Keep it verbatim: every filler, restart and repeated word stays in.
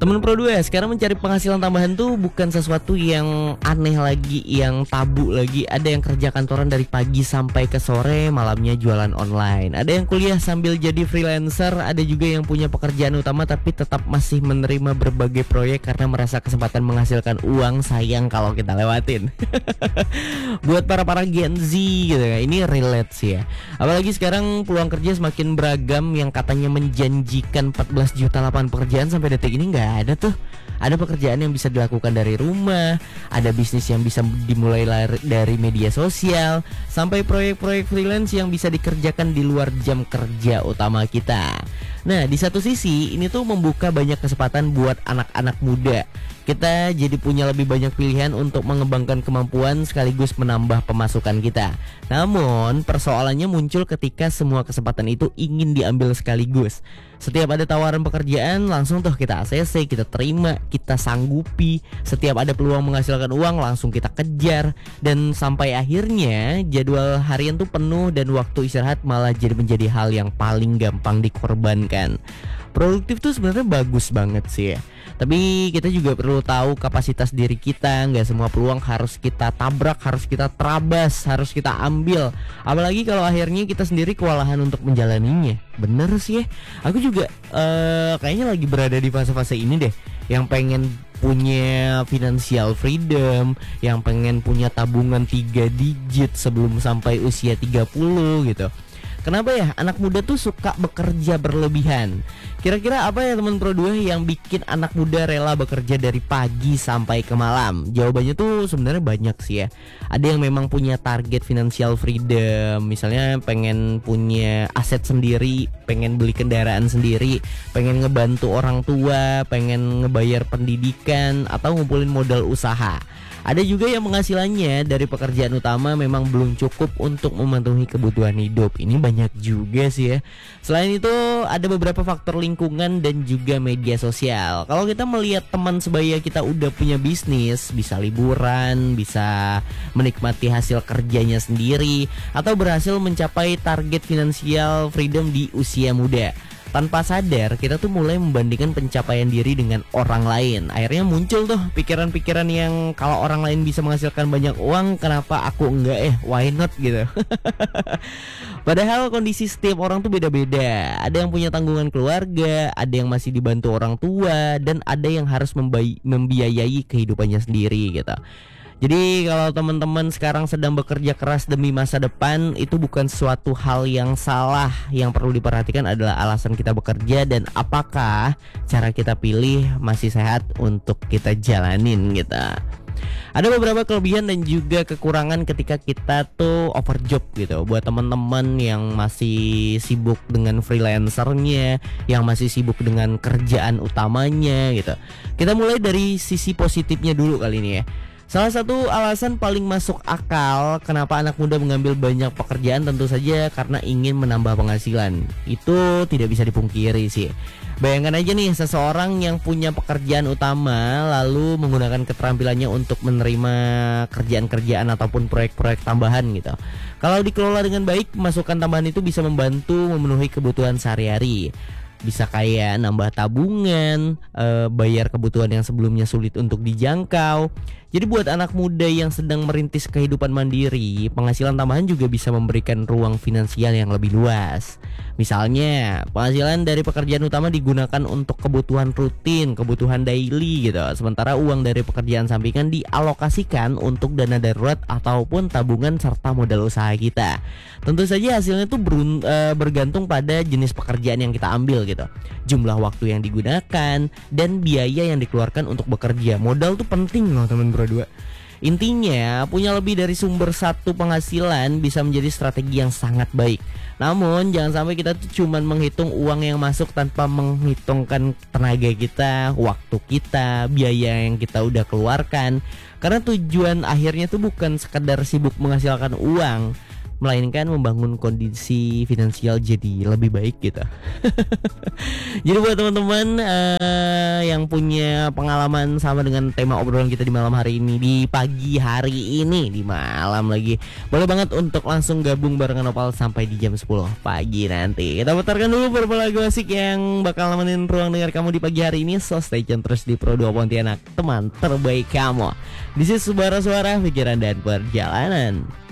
Temen Pro dua, sekarang mencari penghasilan tambahan tuh bukan sesuatu yang aneh lagi, yang tabu lagi. Ada yang kerja kantoran dari pagi sampai ke sore, malamnya jualan online. Ada yang kuliah sambil jadi freelancer. Ada juga yang punya pekerjaan utama tapi tetap masih menerima berbagai proyek karena merasa kesempatan menghasilkan uang sayang kalau kita lewatin. Buat para-para Gen Z gitu ya, ini relate sih ya. Apalagi sekarang peluang kerja semakin beragam. Yang katanya menjanjikan empat belas juta lapangan pekerjaan sampai detik ini nggak ada tuh. Ada pekerjaan yang bisa dilakukan dari rumah, ada bisnis yang bisa dimulai dari media sosial, sampai proyek-proyek freelance yang bisa dikerjakan di luar jam kerja utama kita. Nah, di satu sisi ini tuh membuka banyak kesempatan buat anak-anak muda. Kita jadi punya lebih banyak pilihan untuk mengembangkan kemampuan sekaligus menambah pemasukan kita. Namun persoalannya muncul ketika semua kesempatan itu ingin diambil sekaligus. Setiap ada tawaran pekerjaan langsung tuh kita A C C, kita terima, kita sanggupi. Setiap ada peluang menghasilkan uang langsung kita kejar. Dan sampai akhirnya jadwal harian tuh penuh dan waktu istirahat malah jadi menjadi hal yang paling gampang dikorbankan. Produktif tuh sebenarnya bagus banget sih ya, tapi kita juga perlu tahu kapasitas diri kita. Nggak semua peluang harus kita tabrak, harus kita terabas, harus kita ambil. Apalagi kalau akhirnya kita sendiri kewalahan untuk menjalaninya. Bener sih ya, aku juga uh, kayaknya lagi berada di fase-fase ini deh, yang pengen punya financial freedom, yang pengen punya tabungan tiga digit sebelum sampai usia tiga puluh gitu. Kenapa ya anak muda tuh suka bekerja berlebihan? Kira-kira apa ya teman Pro dua yang bikin anak muda rela bekerja dari pagi sampai ke malam? Jawabannya tuh sebenarnya banyak sih ya. Ada yang memang punya target financial freedom, misalnya pengen punya aset sendiri, pengen beli kendaraan sendiri, pengen ngebantu orang tua, pengen ngebayar pendidikan, atau ngumpulin modal usaha. Ada juga yang penghasilannya dari pekerjaan utama memang belum cukup untuk memenuhi kebutuhan hidup. Ini banyak juga sih ya. Selain itu ada beberapa faktor lingkungan dan juga media sosial. Kalau kita melihat teman sebaya kita udah punya bisnis, bisa liburan, bisa menikmati hasil kerjanya sendiri, atau berhasil mencapai target finansial freedom di usia muda, tanpa sadar kita tuh mulai membandingkan pencapaian diri dengan orang lain. Akhirnya muncul tuh pikiran-pikiran yang kalau orang lain bisa menghasilkan banyak uang, kenapa aku enggak, eh why not gitu. Padahal kondisi setiap orang tuh beda-beda. Ada yang punya tanggungan keluarga, ada yang masih dibantu orang tua, dan ada yang harus membi- membiayai kehidupannya sendiri gitu. Jadi kalau teman-teman sekarang sedang bekerja keras demi masa depan, itu bukan suatu hal yang salah. Yang perlu diperhatikan adalah alasan kita bekerja dan apakah cara kita pilih masih sehat untuk kita jalanin gitu. Ada beberapa kelebihan dan juga kekurangan ketika kita tuh overjob gitu. Buat teman-teman yang masih sibuk dengan freelancernya, yang masih sibuk dengan kerjaan utamanya gitu. Kita mulai dari sisi positifnya dulu kali ini ya. Salah satu alasan paling masuk akal kenapa anak muda mengambil banyak pekerjaan tentu saja karena ingin menambah penghasilan. Itu tidak bisa dipungkiri sih. Bayangkan aja nih seseorang yang punya pekerjaan utama lalu menggunakan keterampilannya untuk menerima kerjaan-kerjaan ataupun proyek-proyek tambahan gitu. Kalau dikelola dengan baik, masukan tambahan itu bisa membantu memenuhi kebutuhan sehari-hari. Bisa kayak nambah tabungan, e, bayar kebutuhan yang sebelumnya sulit untuk dijangkau. Jadi buat anak muda yang sedang merintis kehidupan mandiri, penghasilan tambahan juga bisa memberikan ruang finansial yang lebih luas. Misalnya penghasilan dari pekerjaan utama digunakan untuk kebutuhan rutin, kebutuhan daily gitu. Sementara uang dari pekerjaan sampingan dialokasikan untuk dana darurat ataupun tabungan serta modal usaha kita. Tentu saja hasilnya tuh berun, e, bergantung pada jenis pekerjaan yang kita ambil gitu, jumlah waktu yang digunakan, dan biaya yang dikeluarkan untuk bekerja. Modal tuh penting loh teman Pro dua. Intinya punya lebih dari sumber satu penghasilan bisa menjadi strategi yang sangat baik. Namun jangan sampai kita tuh cuman menghitung uang yang masuk tanpa menghitungkan tenaga kita, waktu kita, biaya yang kita udah keluarkan. Karena tujuan akhirnya tuh bukan sekedar sibuk menghasilkan uang, melainkan membangun kondisi finansial jadi lebih baik gitu. Jadi buat teman-teman uh, yang punya pengalaman sama dengan tema obrolan kita di malam hari ini, di pagi hari ini, di malam lagi, boleh banget untuk langsung gabung barengan Opal sampai di jam sepuluh pagi nanti. Kita putarkan dulu beberapa lagu asik yang bakal nemenin ruang dengar kamu di pagi hari ini. So stay tune terus di Pro dua Pontianak, teman terbaik kamu. This is Suara Suara Pikiran dan Perjalanan.